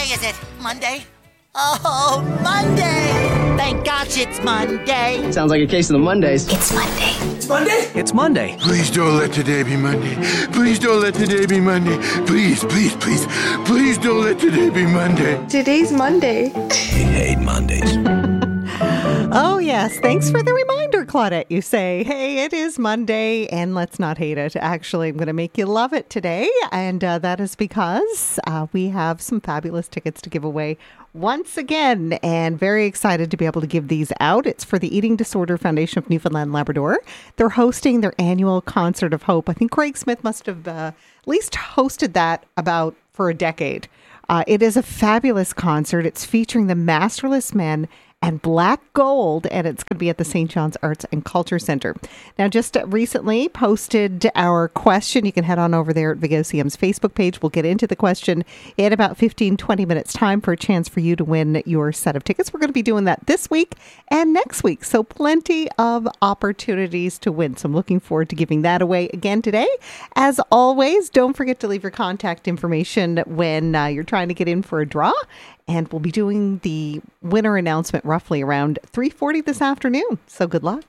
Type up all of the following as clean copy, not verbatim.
is it? Monday? Oh, Monday! Thank gosh it's Monday. Sounds like a case of the Mondays. It's Monday. It's Monday? It's Monday. Please don't let today be Monday. Please don't let today be Monday. Please, please, please. Please don't let today be Monday. Today's Monday. We hate Mondays. Oh, yes. Thanks for the reminder, Claudette. You say, hey, it is Monday, and let's not hate it. Actually, I'm going to make you love it today, and that is because we have some fabulous tickets to give away once again, and very excited to be able to give these out. It's for the Eating Disorder Foundation of Newfoundland Labrador. They're hosting their annual Concert of Hope. I think Craig Smith must have at least hosted that about for a decade. It is a fabulous concert. It's featuring the Masterless Men and Black Gold, and it's going to be at the St. John's Arts and Culture Centre. Now, just recently posted our question. You can head on over there at VOCM's Facebook page. We'll get into the question in about 15-20 minutes time for a chance for you to win your set of tickets. We're going to be doing that this week and next week, so plenty of opportunities to win. So I'm looking forward to giving that away again today. As always, don't forget to leave your contact information when you're trying to get in for a draw. And we'll be doing the winner announcement roughly around 3:40 this afternoon. So good luck.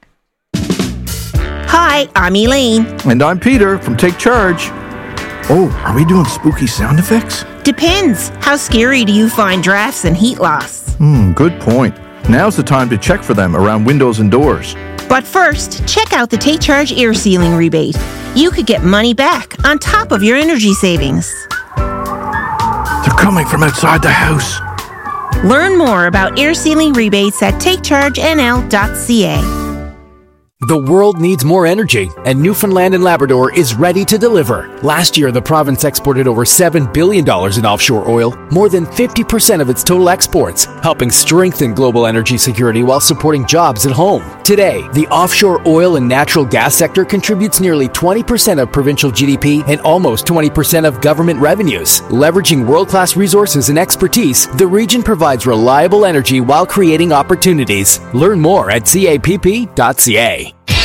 Hi, I'm Elaine. And I'm Peter from Take Charge. Oh, are we doing spooky sound effects? Depends. How scary do you find drafts and heat loss? Good point. Now's the time to check for them around windows and doors. But first, check out the Take Charge air sealing rebate. You could get money back on top of your energy savings. They're coming from outside the house. Learn more about air sealing rebates at takechargenl.ca. The world needs more energy, and Newfoundland and Labrador is ready to deliver. Last year, the province exported over $7 billion in offshore oil, more than 50% of its total exports, helping strengthen global energy security while supporting jobs at home. Today, the offshore oil and natural gas sector contributes nearly 20% of provincial GDP and almost 20% of government revenues. Leveraging world-class resources and expertise, the region provides reliable energy while creating opportunities. Learn more at capp.ca.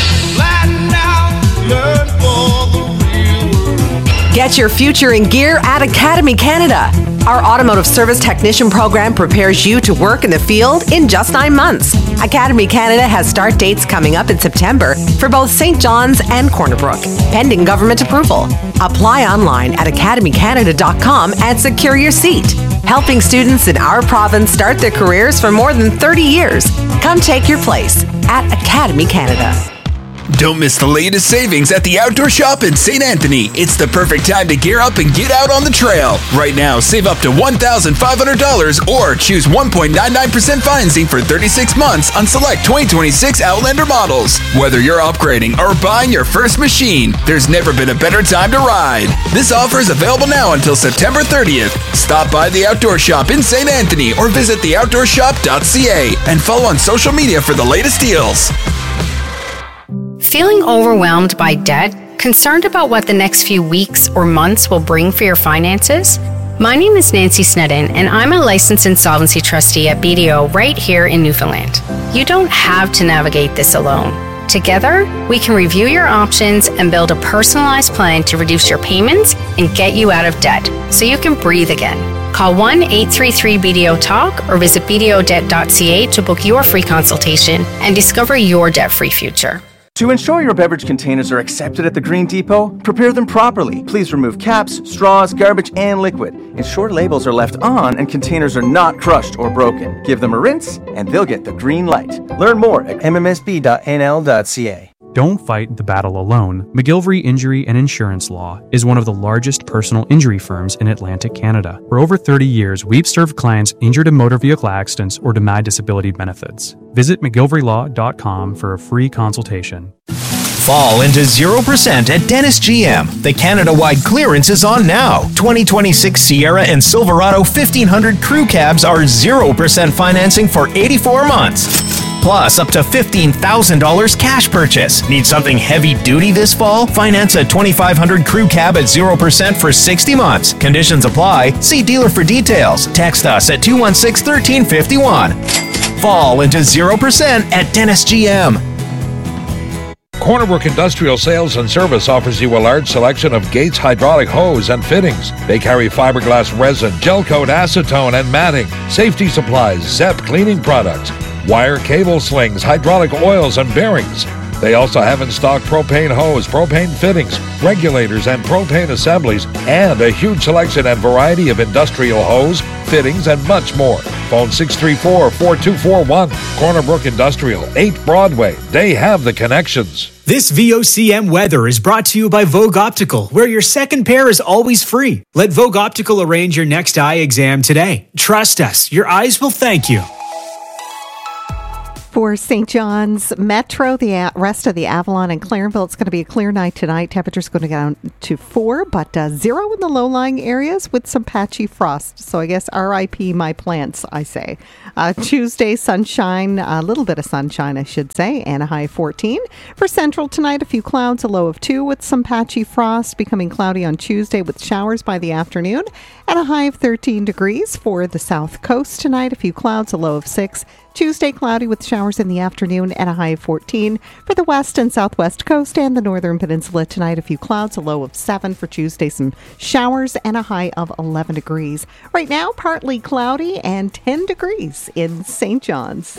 Get your future in gear at Academy Canada. Our automotive service technician program prepares you to work in the field in just 9 months. Academy Canada has start dates coming up in September for both St. John's and Corner Brook, pending government approval. Apply online at academycanada.com and secure your seat. Helping students in our province start their careers for more than 30 years. Come take your place at Academy Canada. Don't miss the latest savings at the Outdoor Shop in St. Anthony. It's the perfect time to gear up and get out on the trail. Right now, save up to $1,500 or choose 1.99% financing for 36 months on select 2026 Outlander models. Whether you're upgrading or buying your first machine, there's never been a better time to ride. This offer is available now until September 30th. Stop by the Outdoor Shop in St. Anthony or visit theoutdoorshop.ca and follow on social media for the latest deals. Feeling overwhelmed by debt? Concerned about what the next few weeks or months will bring for your finances? My name is Nancy Snedden, and I'm a licensed insolvency trustee at BDO right here in Newfoundland. You don't have to navigate this alone. Together, we can review your options and build a personalized plan to reduce your payments and get you out of debt so you can breathe again. Call 1-833-BDO-TALK or visit bdodebt.ca to book your free consultation and discover your debt-free future. To ensure your beverage containers are accepted at the Green Depot, prepare them properly. Please remove caps, straws, garbage, and liquid. Ensure labels are left on and containers are not crushed or broken. Give them a rinse, and they'll get the green light. Learn more at mmsb.nl.ca. Don't fight the battle alone. McGillivray Injury and Insurance Law is one of the largest personal injury firms in Atlantic Canada. For over 30 years, we've served clients injured in motor vehicle accidents or denied disability benefits. Visit mcgillivraylawcom for a free consultation. Fall into 0% at Dennis GM. The Canada-wide clearance is on now. 2026 Sierra and Silverado 1500 crew cabs are 0% financing for 84 months. Plus, up to $15,000 cash purchase. Need something heavy-duty this fall? Finance a 2500 crew cab at 0% for 60 months. Conditions apply. See dealer for details. Text us at 216-1351. Fall into 0% at Dennis GM. Corner Brook Industrial Sales and Service offers you a large selection of Gates hydraulic hose and fittings. They carry fiberglass resin, gel coat, acetone, and matting, safety supplies, ZEP cleaning products, wire cable slings, hydraulic oils, and bearings. They also have in stock propane hose, propane fittings, regulators, and propane assemblies, and a huge selection and variety of industrial hose, fittings, and much more. Phone 634-4241. Corner Brook Industrial, 8 Broadway. They have the connections. This VOCM weather is brought to you by Vogue Optical, where your second pair is always free. Let Vogue Optical arrange your next eye exam today. Trust us, your eyes will thank you. For St. John's Metro, the rest of the Avalon and Clarenville, it's going to be a clear night tonight. Temperature's going to go down to 4, but 0 in the low-lying areas with some patchy frost. So I guess RIP my plants, I say. Tuesday, sunshine, a little bit of sunshine, I should say, and a high of 14. For Central tonight, a few clouds, a low of 2 with some patchy frost, becoming cloudy on Tuesday with showers by the afternoon, and a high of 13 degrees. For the South Coast tonight, a few clouds, a low of 6. Tuesday, cloudy with showers in the afternoon and a high of 14. For the west and southwest coast and the northern peninsula tonight, a few clouds, a low of 7. For Tuesday, some showers and a high of 11 degrees. Right now, partly cloudy and 10 degrees in St. John's.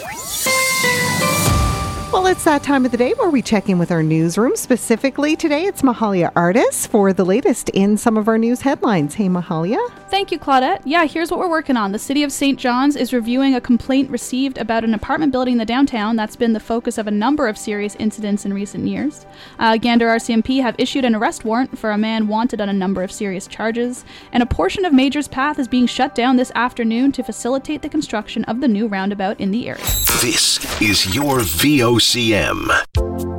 Well, it's that time of the day where we check in with our newsroom. Specifically today, it's Mahalia Artis for the latest in some of our news headlines. Hey, Mahalia. Thank you, Claudette. Yeah, here's what we're working on. The City of St. John's is reviewing a complaint received about an apartment building in the downtown that's been the focus of a number of serious incidents in recent years. Gander RCMP have issued an arrest warrant for a man wanted on a number of serious charges, and a portion of Majors Path is being shut down this afternoon to facilitate the construction of the new roundabout in the area. This is your VOCM.